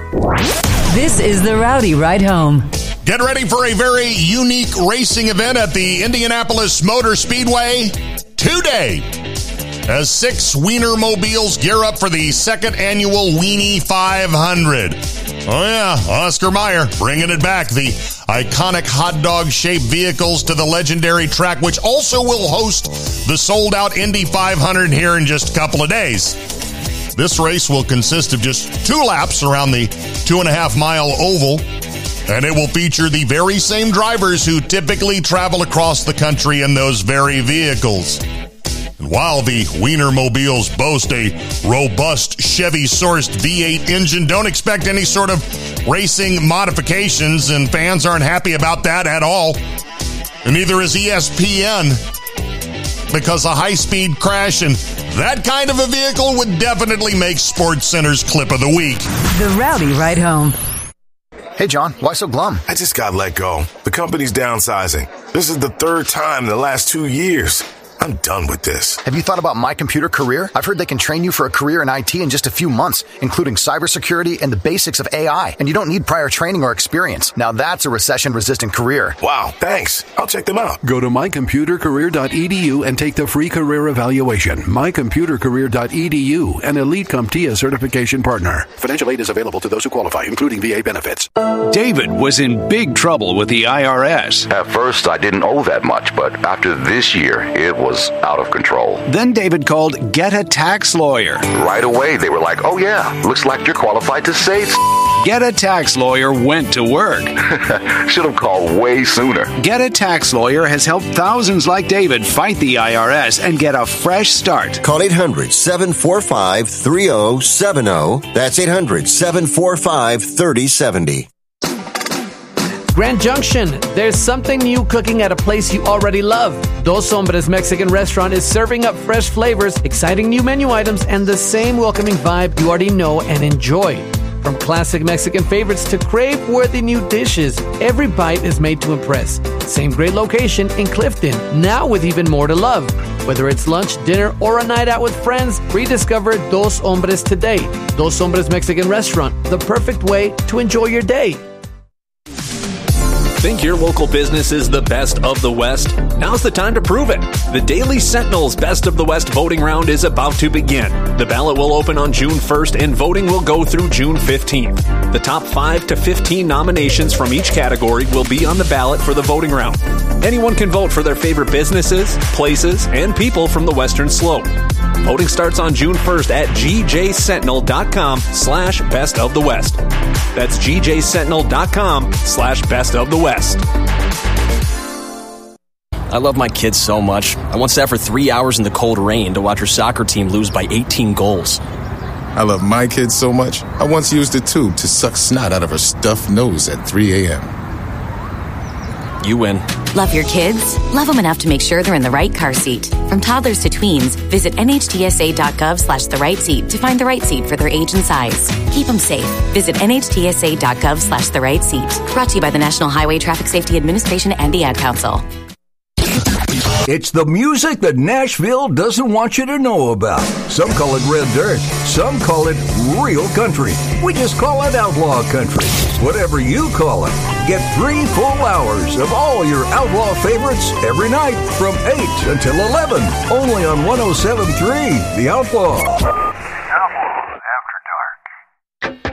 This is the Rowdy Ride Home. Get ready for a very unique racing event at the Indianapolis Motor Speedway today, as 6 Wienermobiles gear up for the second annual Weenie 500. Oh yeah, Oscar Mayer bringing it back. The iconic hot dog-shaped vehicles to the legendary track, which also will host the sold-out Indy 500 here in just a couple of days. This race will consist of just 2 laps around the 2.5-mile oval, and it will feature the very same drivers who typically travel across the country in those very vehicles. And while the Wienermobiles boast a robust Chevy-sourced V8 engine, don't expect any sort of racing modifications, and fans aren't happy about that at all. And neither is ESPN, because a high-speed crash in that kind of a vehicle would definitely make SportsCenter's Clip of the Week. The Rowdy Ride Home. Hey, John, why so glum? I just got let go. The company's downsizing. This is the 3rd time in the last 2 years. I'm done with this. Have you thought about My Computer Career? I've heard they can train you for a career in IT in just a few months, including cybersecurity and the basics of AI. And you don't need prior training or experience. Now that's a recession-resistant career. Wow, thanks. I'll check them out. Go to mycomputercareer.edu and take the free career evaluation. mycomputercareer.edu, an Elite CompTIA certification partner. Financial aid is available to those who qualify, including VA benefits. David was in big trouble with the IRS. At first, I didn't owe that much, but after this year, it was out of control. Then David called Get a Tax Lawyer. Right away, they were like, oh yeah, looks like you're qualified to save. Get a Tax Lawyer went to work. Should have called way sooner. Get a Tax Lawyer has helped thousands like David fight the IRS and get a fresh start. Call 800-745-3070. That's 800-745-3070. Grand Junction, there's something new cooking at a place you already love. Dos Hombres Mexican Restaurant is serving up fresh flavors, exciting new menu items, and the same welcoming vibe you already know and enjoy. From classic Mexican favorites to crave-worthy new dishes, every bite is made to impress. Same great location in Clifton, now with even more to love. Whether it's lunch, dinner, or a night out with friends, rediscover Dos Hombres today. Dos Hombres Mexican Restaurant, the perfect way to enjoy your day. Think your local business is the best of the West? Now's the time to prove it. The Daily Sentinel's Best of the West voting round is about to begin. The ballot will open on June 1st and voting will go through June 15th. The top 5 to 15 nominations from each category will be on the ballot for the voting round. Anyone can vote for their favorite businesses, places, and people from the Western Slope. Voting starts on June 1st at gjsentinel.com/best of the West. That's gjsentinel.com/best of the West. I love my kids so much. I once sat for 3 hours in the cold rain to watch her soccer team lose by 18 goals. I love my kids so much, I once used a tube to suck snot out of her stuffed nose at 3 a.m. You win. Love your kids? Love them enough to make sure they're in the right car seat. From toddlers to tweens, visit nhtsa.gov/the-right-seat to find the right seat for their age and size. Keep them safe. Visit nhtsa.gov/the-right-seat. Brought to you by the National Highway Traffic Safety Administration and the Ad Council. It's the music that Nashville doesn't want you to know about. Some call it red dirt. Some call it real country. We just call it outlaw country. Whatever you call it. Get 3 full hours of all your outlaw favorites every night from 8 until 11. Only on 107.3 The Outlaw.